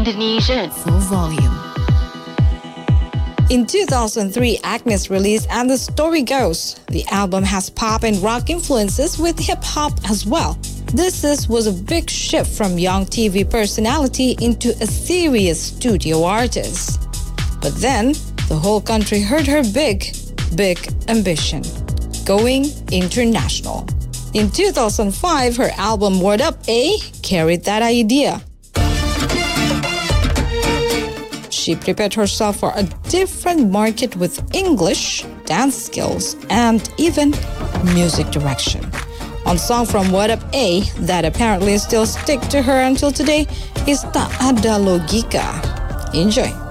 Indonesia. Full volume. In 2003, Agnes released And the Story Goes. The album has pop and rock influences with hip-hop as well. This was a big shift from young TV personality into a serious studio artist. But then, the whole country heard her big ambition, going international. In 2005, her album Word Up A carried that idea. She prepared herself for a different market with English, dance skills, and even music direction. One song from What Up A that apparently still stick to her until today is Tak Ada Logika. Enjoy.